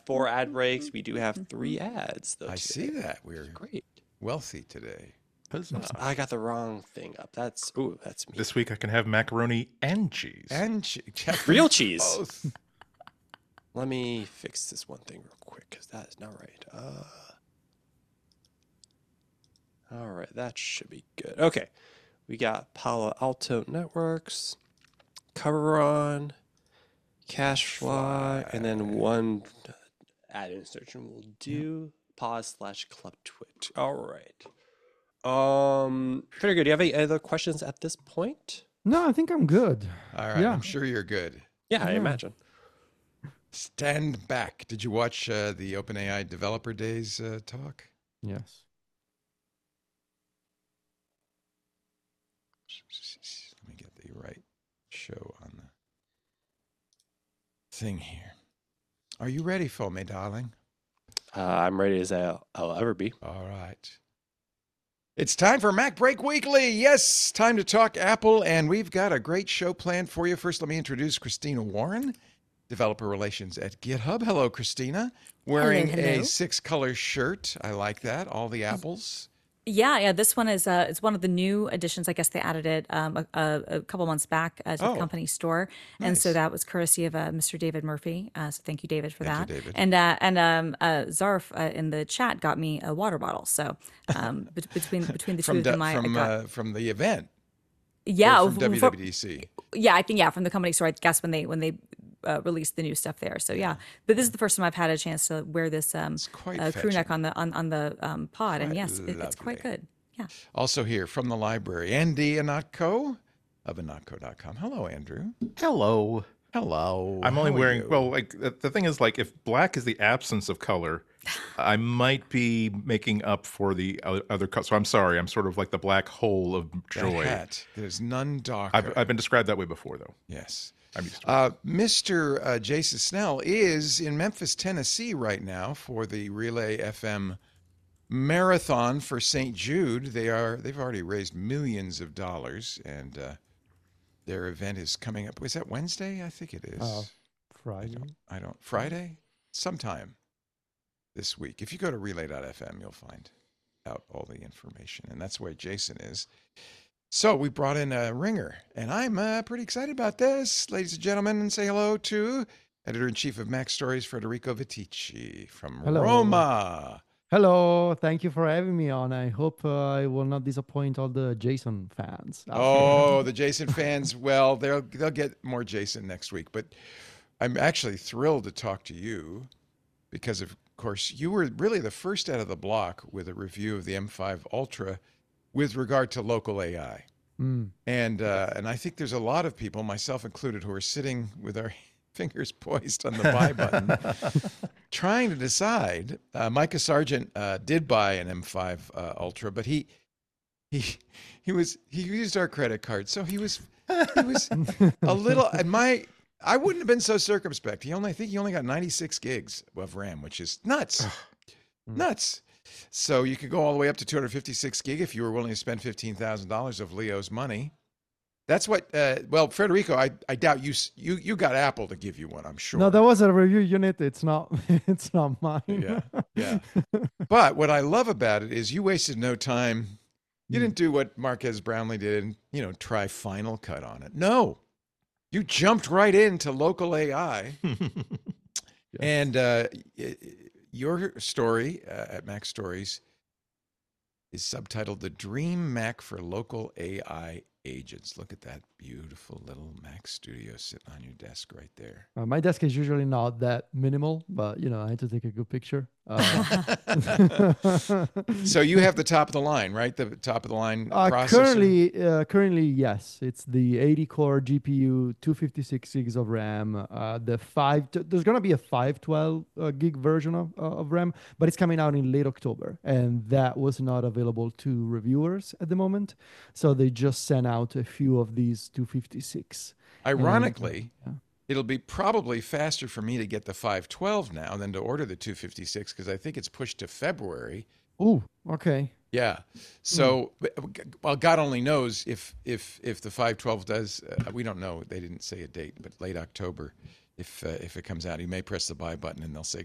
4 ad breaks. We do have 3 ads, though. I see that. We're Great. wealthy today. Oops, I got the wrong thing up. That's me. This week I can have macaroni and cheese. And Real cheese. Both. Let me fix this one thing real quick, because that is not right. All right, that should be good. Okay, we got Palo Alto Networks, Coveron, Cashfly, and then one ad insertion will do. Pause/Club Twit. All right. Very good. Do you have any other questions at this point? No, I think I'm good. All right. Yeah. I'm sure you're good. Yeah, I imagine. Stand back. Did you watch the OpenAI Developer Days talk? Yes. Let me get the right show on the thing here. Are you ready, Fome, darling? I'm ready as I'll ever be. All right. It's time for Mac Break Weekly. Yes, time to talk Apple, and we've got a great show planned for you. First, let me introduce Christina Warren, Developer Relations at GitHub. Hello, Christina. Wearing Hello. a 6-color shirt. I like that. All the apples. Yeah. This one is it's one of the new additions. I guess they added it a couple months back to the company store, and so Nice. that was courtesy of Mr. David Murphy. So thank you, David, for Thank that. you, David. And Zarf in the chat got me a water bottle. So between the two From of them, I got from the event. yeah Or from for- WWDC. yeah, I think from the company store. I guess when they released the new stuff there. So yeah, but this is the first time I've had a chance to wear this quite crew neck fetching. on the pod, and Quite yes, it's quite lovely. good. Yeah. Also here from the library, Andy Anatko of Anatko.com. Hello, Andrew. Hello. Hello. I'm only How are wearing, you? well, like the thing is, like, if black is the absence of color, I might be making up for the other color. So I'm sorry. I'm sort of like the black hole of That joy. hat. There's none darker. I've been described that way before, though. Yes. I'm used to it. Mr. Jason Snell is in Memphis, Tennessee right now for the Relay FM marathon for St. Jude. They've already raised millions of dollars, and their event is coming up. Was that Wednesday? I think it is. Friday. I don't Friday? Sometime this week. If you go to relay.fm, you'll find out all the information. And that's where Jason is. So we brought in a ringer, and I'm pretty excited about this. Ladies and gentlemen, and say hello to Editor-in-Chief of Mac Stories, Federico Vitici from Hello. Roma. Hello, thank you for having me on. I hope I will not disappoint all the Jason fans. Oh, the Jason fans. Well, they'll get more Jason next week. But I'm actually thrilled to talk to you because, of course, you were really the first out of the block with a review of the M5 Ultra with regard to local AI. Mm. And I think there's a lot of people, myself included, who are sitting with our fingers poised on the buy button, trying to decide. Micah Sargent did buy an M5 Ultra, but he used our credit card, so he was a little. And I wouldn't have been so circumspect. I think he only got 96 gigs of RAM, which is nuts, nuts. So you could go all the way up to 256 gig if you were willing to spend $15,000 of Leo's money. That's what. Well, Federico, I doubt you got Apple to give you one. I'm sure. No, that was a review unit. It's not. It's not mine. Yeah. But what I love about it is you wasted no time. You didn't do what Marquez Brownlee did and try Final Cut on it. No, you jumped right into local AI, and your story at Mac Stories is subtitled "The Dream Mac for Local AI Agents." Look at that beautiful little Mac Studio sitting on your desk right there. My desk is usually not that minimal, but I had to take a good picture. So you have the top of the line, right? The top of the line processor. Currently, yes, it's the 80-core GPU, 256 gigs of RAM. There's gonna be a 512 gig version of RAM, but it's coming out in late October, and that was not available to reviewers at the moment. So they just sent out a few of these 256. Ironically, it'll be probably faster for me to get the 512 now than to order the 256 because I think it's pushed to February. Oh, okay. Yeah. So, well, God only knows if the 512 does. We don't know. They didn't say a date, but late October. If it comes out, you may press the buy button and they'll say,